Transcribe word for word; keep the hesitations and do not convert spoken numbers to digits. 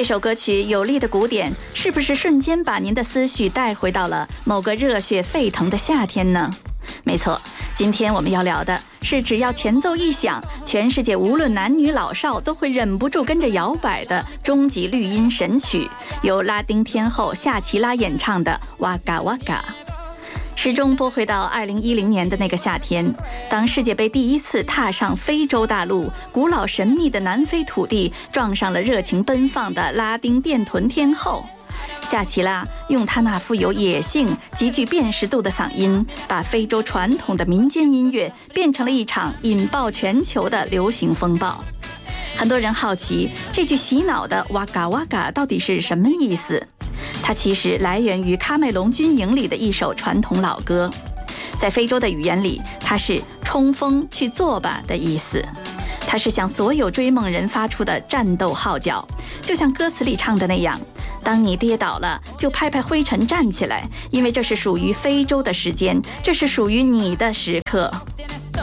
这首歌曲有力的鼓点，是不是瞬间把您的思绪带回到了某个热血沸腾的夏天呢？没错，今天我们要聊的是只要前奏一响，全世界无论男女老少都会忍不住跟着摇摆的终极绿茵神曲，由拉丁天后夏奇拉演唱的《哇嘎哇嘎》。时钟拨回到二零一零年的那个夏天，当世界杯第一次踏上非洲大陆，古老神秘的南非土地撞上了热情奔放的拉丁电臀天后夏奇拉，用她那富有野性、极具辨识度的嗓音，把非洲传统的民间音乐变成了一场引爆全球的流行风暴。很多人好奇，这句洗脑的哇嘎哇嘎到底是什么意思？它其实来源于喀麦隆军营里的一首传统老歌，在非洲的语言里，它是冲锋去做吧的意思。它是向所有追梦人发出的战斗号角，就像歌词里唱的那样，当你跌倒了，就拍拍灰尘站起来，因为这是属于非洲的时间，这是属于你的时刻。